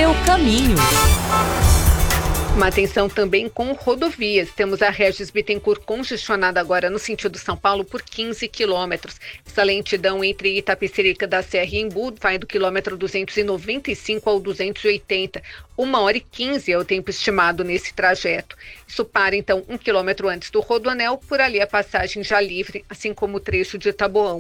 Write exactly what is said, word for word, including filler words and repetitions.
seu caminho. Uma atenção também com rodovias. Temos a Regis Bittencourt congestionada agora no sentido São Paulo por quinze quilômetros. Essa lentidão entre Itapecerica da Serra e Embu vai do quilômetro duzentos e noventa e cinco ao duzentos e oitenta. Uma hora e quinze é o tempo estimado nesse trajeto. Isso para, então, um quilômetro antes do Rodoanel, por ali a passagem já livre, assim como o trecho de Taboão.